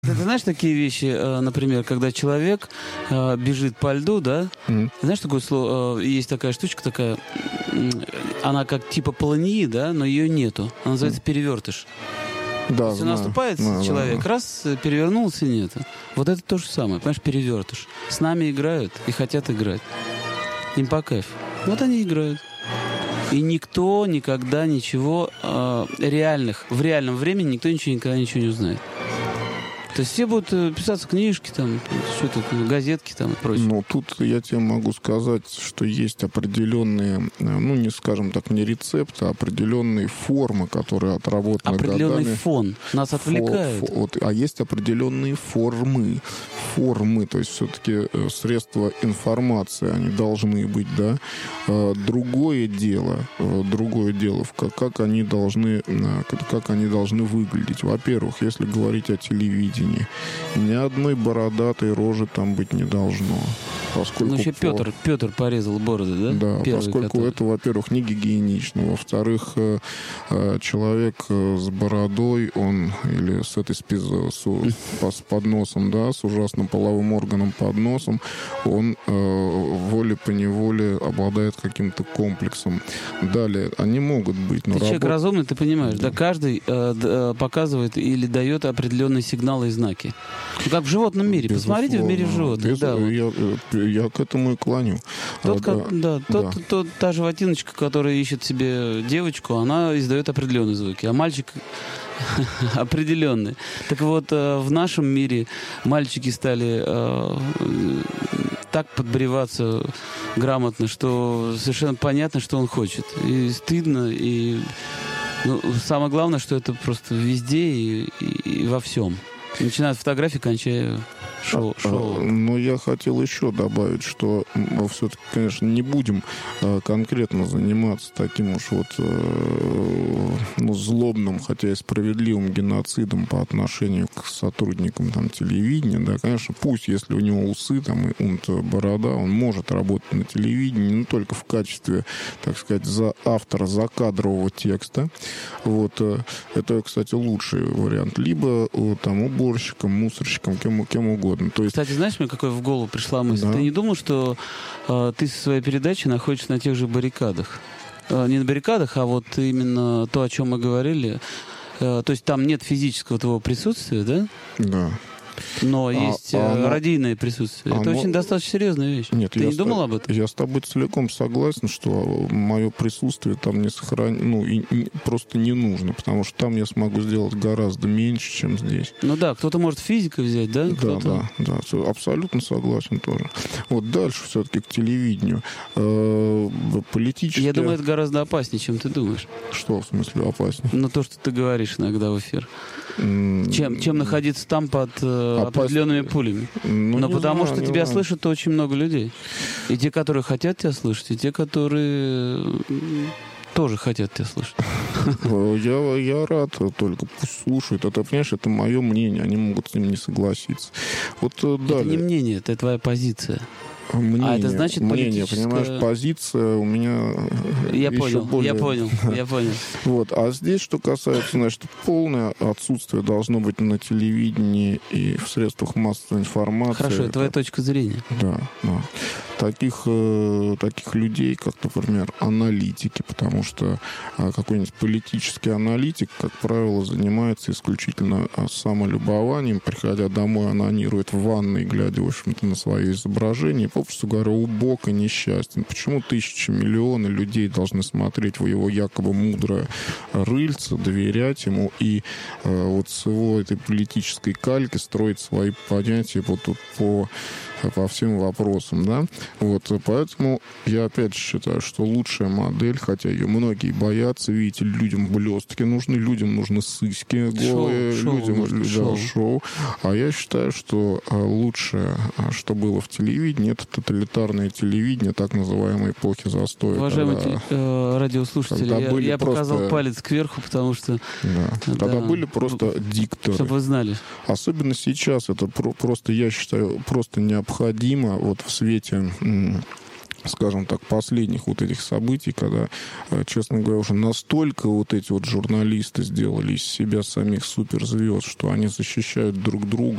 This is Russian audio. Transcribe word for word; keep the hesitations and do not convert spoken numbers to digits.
Ты, ты знаешь такие вещи, например, когда человек э, бежит по льду, да? Mm. Знаешь такое слово? Э, есть такая штучка такая, она как типа полыньи, да, но ее нету. Она называется mm. перевертыш. Да, то есть наступает да, человек, да, да. раз перевернулся, нет. Вот это то же самое, понимаешь, перевертыш. С нами играют и хотят играть. Им по кайфу. Вот они играют. И никто никогда ничего э, реальных, в реальном времени никто ничего никогда ничего не узнает. То есть все будут писаться книжки, там, что-то, газетки там и прочее. Ну, тут я тебе могу сказать, что есть определенные, ну, не скажем так, не рецепты, а определенные формы, которые отработаны Определенный годами. фон. Нас отвлекает. Фо, фо, вот, а есть определенные формы. Формы, то есть все-таки средства информации, они должны быть, да. Другое дело, другое дело, как, как они должны, как они должны выглядеть. Во-первых, если говорить о телевидении, ни одной бородатой рожи там быть не должно. Поскольку ну, еще Петр, Петр порезал бороды, да? Да, Первый, поскольку который... это, во-первых, не гигиенично. Во-вторых, человек с бородой, он или с этой спиз... с подносом, да, с ужасным половым органом под носом, он волей-поневоле обладает каким-то комплексом. Далее, они могут быть... Ты работ... человек разумный, ты понимаешь, да, да каждый э, показывает или дает определенные сигналы и знаки. Ну, как в животном мире. Безусловно. Посмотрите в мире животных. Без... Да, я, я к этому и клоню. Тот, а, как, да, да. Тот, тот, тот, та животиночка, которая ищет себе девочку, она издает определенные звуки, а мальчик определенный. Так вот, в нашем мире мальчики стали э, так подбреваться грамотно, что совершенно понятно, что он хочет. И стыдно, и ну, самое главное, что это просто везде и, и, и во всем. Начиная от фотографий, кончая шоу. шоу. Но я хотел еще добавить, что мы все-таки, конечно, не будем конкретно заниматься таким уж вот ну, злобным, хотя и справедливым геноцидом по отношению к сотрудникам там, телевидения. Да, конечно, пусть, если у него усы там, и ум-то борода, он может работать на телевидении, не только в качестве, так сказать, за автора закадрового текста. Вот. Это, кстати, лучший вариант. Либо там уборщиком, мусорщиком, кем, кем угодно. То есть... Кстати, знаешь, мне какой в голову пришла мысль? Да. Ты не думал, что э, ты со своей передачей находишься на тех же баррикадах? Э, не на баррикадах, а вот именно то, о чем мы говорили. Э, то есть там нет физического твоего присутствия, да? Да. Но а, есть а оно, радийное присутствие. Это оно... очень достаточно серьезная вещь. Нет, Ты я не с... думал об этом? Я с тобой целиком согласен, что мое присутствие там не сохранено, ну, и, и просто не нужно, потому что там я смогу сделать гораздо меньше, чем здесь. Ну да, кто-то может физика взять, да? Да, да, да, все, абсолютно согласен тоже. Вот дальше все-таки к телевидению. Э, политически... Я думаю, это гораздо опаснее, чем ты думаешь. Что в смысле опаснее? Ну, то, что ты говоришь иногда в эфир. Чем, чем находиться там под э, определенными пулями. Ну, Но потому знаю, что тебя знаю. слышат очень много людей. И те, которые хотят тебя слышать, и те, которые тоже хотят тебя слышать. Я, я рад, только пусть слушают. Это, понимаешь, это мое мнение, они могут с ним не согласиться. Вот далее. Это не мнение, это твоя позиция. Мнение, а это значит мнение, политическое... понимаешь, позиция у меня я еще понял, более... Я понял, я понял. Вот. А здесь, что касается, значит, полное отсутствие должно быть на телевидении и в средствах массовой информации. Хорошо, это твоя точка зрения. Да, да. Таких, э, таких людей, как, например, аналитики, потому что э, какой-нибудь политический аналитик, как правило, занимается исключительно самолюбованием, приходя домой, анонирует в ванной, глядя, в общем-то, на свое изображение, попросту говоря, убог и несчастен. Почему тысячи, миллионы людей должны смотреть в его якобы мудрое рыльце, доверять ему и э, вот с его этой политической кальки строить свои понятия вот тут по по всем вопросам, да, вот, поэтому я опять считаю, что лучшая модель, хотя ее многие боятся, видите, людям блестки нужны, людям нужны сыски голые, шоу, людям шоу, да, шоу. шоу, а я считаю, что лучшее, что было в телевидении, это тоталитарное телевидение, так называемой эпохи застоя. Уважаемые когда, э, радиослушатели, я, я просто... показал палец кверху, потому что... Да, когда да, были просто дикторы. Чтобы вы знали. Особенно сейчас это про- просто, я считаю, просто необходимо необходимо вот в свете скажем так, последних вот этих событий, когда, честно говоря, уже настолько вот эти вот журналисты сделали из себя самих суперзвезд, что они защищают друг друга